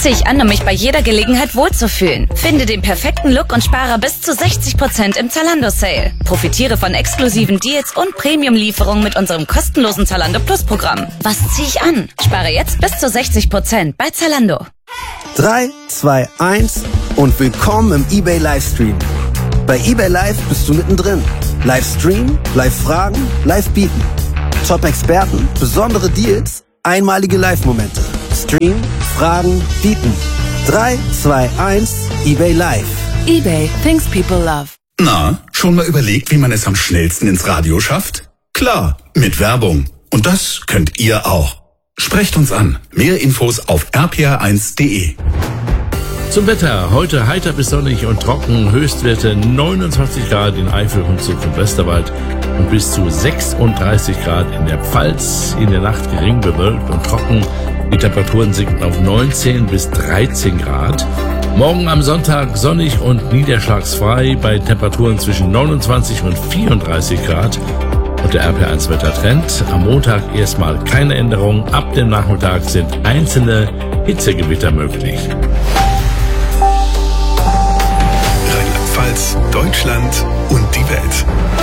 ziehe ich an, um mich bei jeder Gelegenheit wohlzufühlen? Finde den perfekten Look und spare bis zu 60% im Zalando-Sale. Profitiere von exklusiven Deals und Premium-Lieferungen mit unserem kostenlosen Zalando Plus-Programm. Was ziehe ich an? Spare jetzt bis zu 60% bei Zalando. 3, 2, 1 und willkommen im eBay Livestream. Bei eBay Live bist du mittendrin. Livestream, Live-Fragen, Live-Bieten. Top-Experten, besondere Deals, einmalige Live-Momente. Stream, Fragen, Bieten. 3, 2, 1, eBay Live. eBay, things people love. Na, schon mal überlegt, wie man es am schnellsten ins Radio schafft? Klar, mit Werbung. Und das könnt ihr auch. Sprecht uns an. Mehr Infos auf rpr1.de. Zum Wetter. Heute heiter bis sonnig und trocken. Höchstwerte 29 Grad in Eifel, Hunsrück und Westerwald und bis zu 36 Grad in der Pfalz. In der Nacht gering bewölkt und trocken. Die Temperaturen sinken auf 19 bis 13 Grad. Morgen am Sonntag sonnig und niederschlagsfrei bei Temperaturen zwischen 29 und 34 Grad. Und der RP1-Wettertrend. Am Montag erstmal keine Änderung. Ab dem Nachmittag sind einzelne Hitzegewitter möglich. Rheinland-Pfalz, Deutschland und die Welt.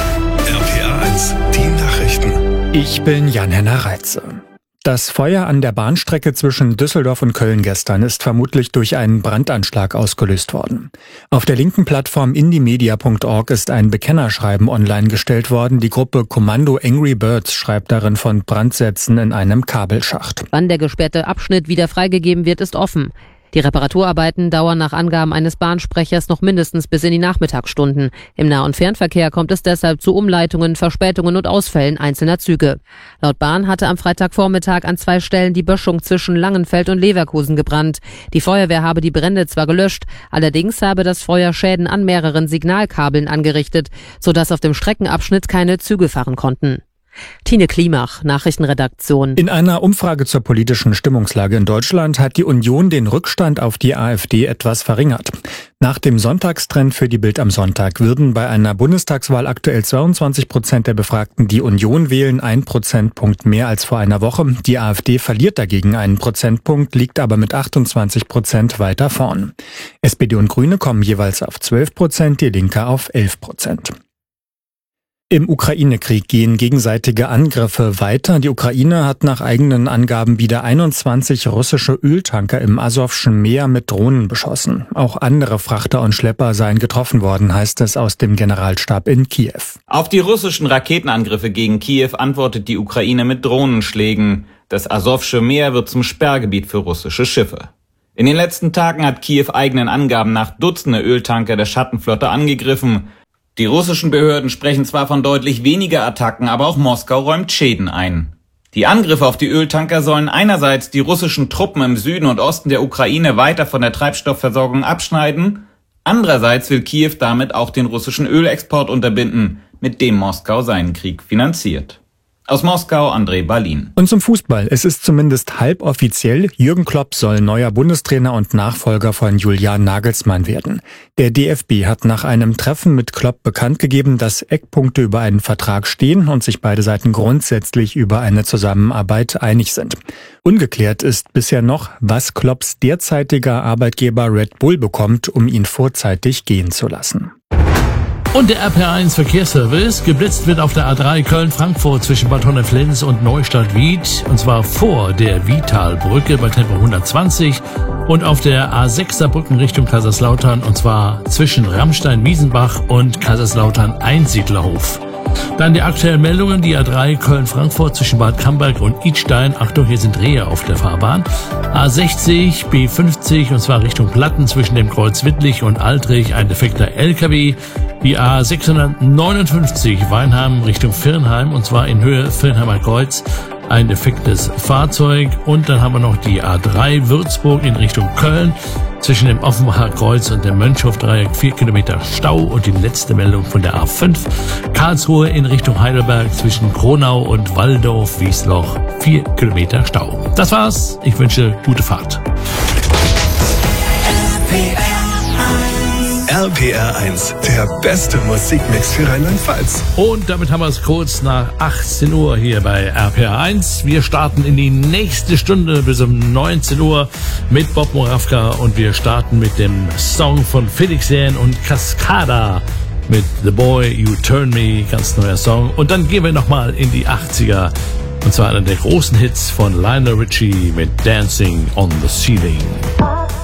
RPR1, die Nachrichten. Ich bin Jan-Henner Reitze. Das Feuer an der Bahnstrecke zwischen Düsseldorf und Köln gestern ist vermutlich durch einen Brandanschlag ausgelöst worden. Auf der linken Plattform indiemedia.org ist ein Bekennerschreiben online gestellt worden. Die Gruppe Kommando Angry Birds schreibt darin von Brandsätzen in einem Kabelschacht. Wann der gesperrte Abschnitt wieder freigegeben wird, ist offen. Die Reparaturarbeiten dauern nach Angaben eines Bahnsprechers noch mindestens bis in die Nachmittagsstunden. Im Nah- und Fernverkehr kommt es deshalb zu Umleitungen, Verspätungen und Ausfällen einzelner Züge. Laut Bahn hatte am Freitagvormittag an 2 Stellen die Böschung zwischen Langenfeld und Leverkusen gebrannt. Die Feuerwehr habe die Brände zwar gelöscht, allerdings habe das Feuer Schäden an mehreren Signalkabeln angerichtet, sodass auf dem Streckenabschnitt keine Züge fahren konnten. Tine Klimach, Nachrichtenredaktion. In einer Umfrage zur politischen Stimmungslage in Deutschland hat die Union den Rückstand auf die AfD etwas verringert. Nach dem Sonntagstrend für die Bild am Sonntag würden bei einer Bundestagswahl aktuell 22% der Befragten die Union wählen, 1 Prozentpunkt mehr als vor einer Woche. Die AfD verliert dagegen einen Prozentpunkt, liegt aber mit 28% weiter vorn. SPD und Grüne kommen jeweils auf 12%, die Linke auf 11%. Im Ukraine-Krieg gehen gegenseitige Angriffe weiter. Die Ukraine hat nach eigenen Angaben wieder 21 russische Öltanker im Asowschen Meer mit Drohnen beschossen. Auch andere Frachter und Schlepper seien getroffen worden, heißt es aus dem Generalstab in Kiew. Auf die russischen Raketenangriffe gegen Kiew antwortet die Ukraine mit Drohnenschlägen. Das Asowsche Meer wird zum Sperrgebiet für russische Schiffe. In den letzten Tagen hat Kiew eigenen Angaben nach Dutzende Öltanker der Schattenflotte angegriffen. Die russischen Behörden sprechen zwar von deutlich weniger Attacken, aber auch Moskau räumt Schäden ein. Die Angriffe auf die Öltanker sollen einerseits die russischen Truppen im Süden und Osten der Ukraine weiter von der Treibstoffversorgung abschneiden, andererseits will Kiew damit auch den russischen Ölexport unterbinden, mit dem Moskau seinen Krieg finanziert. Aus Moskau, André Balin. Und zum Fußball. Es ist zumindest halboffiziell, Jürgen Klopp soll neuer Bundestrainer und Nachfolger von Julian Nagelsmann werden. Der DFB hat nach einem Treffen mit Klopp bekannt gegeben, dass Eckpunkte über einen Vertrag stehen und sich beide Seiten grundsätzlich über eine Zusammenarbeit einig sind. Ungeklärt ist bisher noch, was Klopps derzeitiger Arbeitgeber Red Bull bekommt, um ihn vorzeitig gehen zu lassen. Und der RPR1 Verkehrsservice. Geblitzt wird auf der A3 Köln-Frankfurt zwischen Bad Honneflenz und Neustadt-Wied. Und zwar vor der Wietalbrücke bei Tempo 120. Und auf der A6 Saarbrücken Richtung Kaiserslautern. Und zwar zwischen Ramstein-Wiesenbach und Kaiserslautern-Einsiedlerhof. Dann die aktuellen Meldungen, die A3 Köln-Frankfurt zwischen Bad Camberg und Idstein. Achtung, hier sind Rehe auf der Fahrbahn. A60, B50 und zwar Richtung Platten zwischen dem Kreuz Wittlich und Altrich, ein defekter LKW. Die A659 Weinheim Richtung Virnheim und zwar in Höhe Virnheimer Kreuz. Ein defektes Fahrzeug. Und dann haben wir noch die A3 Würzburg in Richtung Köln. Zwischen dem Offenbacher Kreuz und dem Mönchhof-Dreieck 4 Kilometer Stau. Und die letzte Meldung von der A5. Karlsruhe in Richtung Heidelberg zwischen Kronau und Walldorf-Wiesloch 4 Kilometer Stau. Das war's. Ich wünsche gute Fahrt. RPR RPR1, der beste Musikmix für Rheinland-Pfalz. Und damit haben wir es kurz nach 18 Uhr hier bei RPR1. Wir starten in die nächste Stunde bis um 19 Uhr mit Bob Moravka und wir starten mit dem Song von Felix Jähn und Cascada mit The Boy You Turn Me, ganz neuer Song. Und dann gehen wir nochmal in die 80er und zwar einer der großen Hits von Lionel Richie mit Dancing on the Ceiling.